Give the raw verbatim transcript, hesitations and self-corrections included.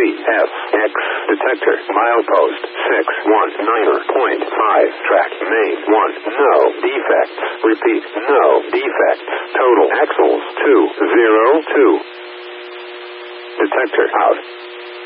F, X, detector, milepost, six one nine point five, track, main, one, no, defects, repeat, no, defects, total, axles, two zero two, detector, out.